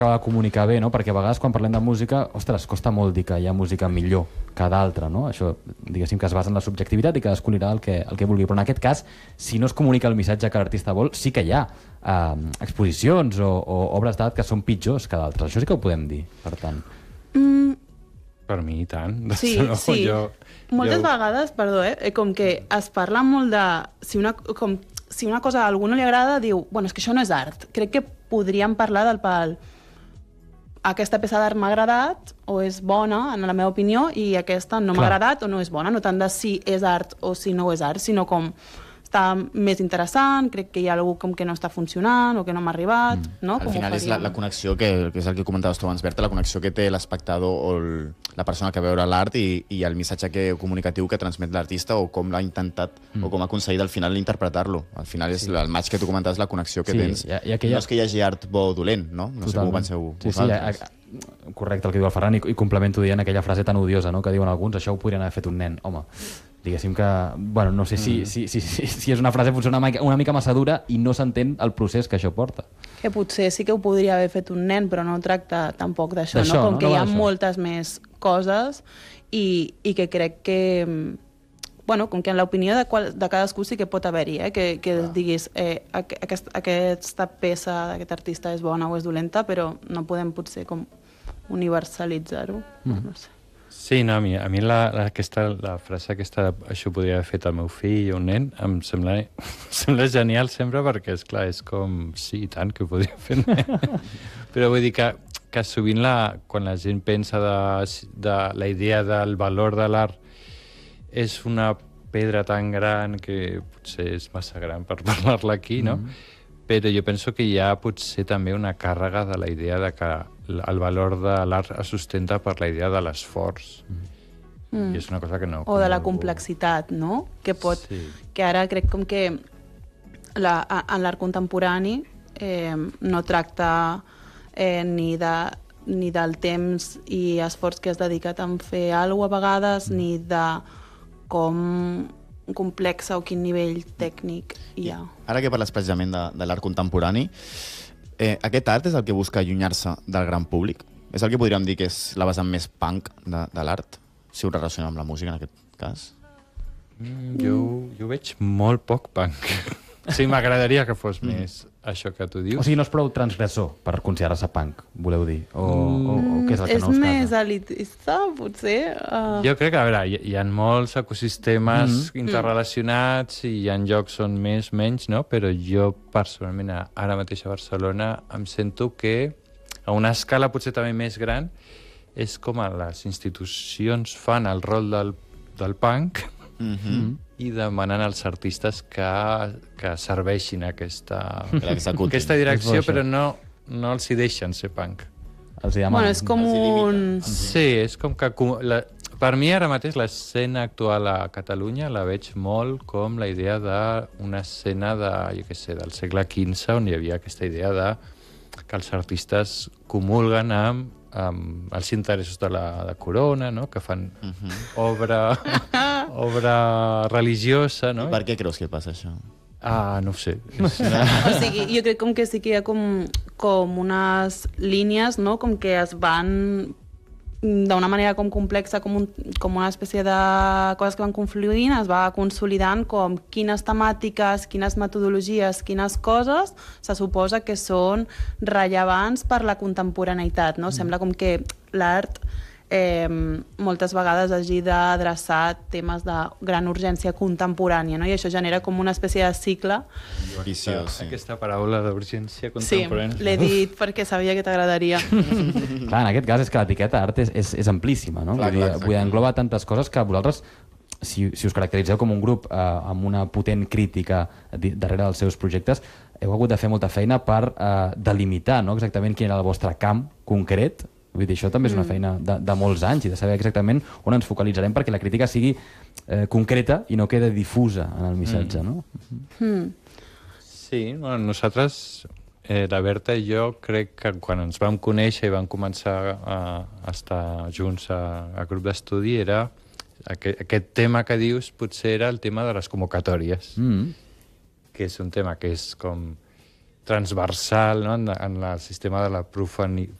acaba de comunicar bé, no? Perquè a vegades quan parlem de música, ostres, costa molt dir que hi ha música millor que d'altra, no? Això, diguéssim, que es basa en la subjectivitat i cadascú anirà el que vulgui. Però en aquest cas, si no es comunica el missatge que l'artista vol, sí que hi ha exposicions o obres d'art que són pitjors que d'altres. Això sí que ho podem dir, per tant. Per mi, i tant. Sí, sí. Moltes vegades, perdó, com que es parla molt de... Si una cosa a algú no li agrada, diu, bueno, és que això no és art. Crec que podríem parlar del pal. Aquesta peça d'art m'ha agradat o és bona, en la meva opinió, i aquesta no m'ha agradat o no és bona. No tant de si és art o si no és art, sinó com està més interessant, crec que hi ha algú com que no està funcionant o que no m'ha arribat, no? Al final és la connexió, que és el que comentaves tu abans, Berta, la connexió que té l'espectador o la persona que veure l'art i el missatge comunicatiu que transmet l'artista o com l'ha intentat o com ha aconseguit al final interpretar-lo. Al final és el match que tu comentaves, la connexió que tens. No és que hi hagi art bo o dolent, no? No sé com ho penseu vosaltres. Correcte el que diu el Ferran, i complemento dient aquella frase tan odiosa, no?, que diuen alguns, això ho podrien haver fet un nen. Home, diguéssim que... Bueno, no sé si és una frase potser una mica massa dura i no s'entén el procés que això porta. Que potser sí que ho podria haver fet un nen, però no tracta tampoc d'això, no? Com que hi ha moltes més coses i que crec que... Bueno, com que en l'opinió de cadascú sí que pot haver-hi, que diguis aquesta peça d'aquest artista és bona o és dolenta, però no podem potser com universalitzar-ho. No sé. Sí, no, a mi la frase aquesta, això podria haver fet el meu fill o un nen, em sembla genial sempre perquè, esclar, és com, sí, i tant, que ho podria fer. Però vull dir que sovint quan la gent pensa de la idea del valor de l'art és una pedra tan gran que potser és massa gran per parlar-la aquí, no? Però jo penso que hi ha potser també una càrrega de la idea de que el valor de l'art es sustenta per la idea de l'esforç. I és una cosa que no... O de la complexitat, no? Que ara crec com que en l'art contemporani no tracta ni del temps i esforç que has dedicat a fer alguna cosa a vegades, ni de com complexa o quin nivell tècnic hi ha. Ara que parles precisament de l'art contemporani, aquest art és el que busca allunyar-se del gran públic? És el que podríem dir que és la vessant més punk de l'art, si ho relacionem amb la música en aquest cas? Jo veig molt poc punk. Sí, m'agradaria que fos més això que tu dius. O sigui, no és prou transgressor per considerar-se punk, voleu dir? O què és el que no us casa? És més elitista, potser? Jo crec que, a veure, hi ha molts ecosistemes interrelacionats i hi ha llocs on menys, no? Però jo, personalment, ara mateix a Barcelona, em sento que, a una escala potser també més gran, és com les institucions fan el rol del punk, i demanant als artistes que serveixin aquesta direcció, però no els hi deixen ser punk. Bueno, és com un... Sí, és com que... Per mi, ara mateix, l'escena actual a Catalunya la veig molt com la idea d'una escena del segle XV, on hi havia aquesta idea de que els artistes comulguen amb els interessos de la corona, no? Que fan obra religiosa, no? I per què creus que passa això? No ho sé. O sigui, jo crec com que sí que hi ha com unes línies, no? Com que es van d'una manera com complexa, com una espècie de coses que van confluint, es va consolidant com quines temàtiques, quines metodologies, quines coses se suposa que són rellevants per la contemporaneïtat, no? Sembla com que l'art moltes vegades hagi d'adreçar temes de gran urgència contemporània, no? I això genera com una espècie de cicle. Aquesta paraula d'urgència contemporània. Sí, l'he dit perquè sabia que t'agradaria. Clar, en aquest cas és que l'etiqueta art és amplíssima, no? Vull dir, engloba tantes coses que vosaltres, si us caracteritzeu com un grup amb una potent crítica darrere dels seus projectes, heu hagut de fer molta feina per delimitar, no?, exactament quin era el vostre camp concret. Vull dir, això també és una feina de molts anys i de saber exactament on ens focalitzarem perquè la crítica sigui concreta i no quede difusa en el missatge, no? Sí, bueno, nosaltres, la Berta i jo, crec que quan ens vam conèixer i vam començar a estar junts a grup d'estudi, era aquest tema que dius potser era el tema de les convocatòries, que és un tema que és com transversal, no? En el sistema de la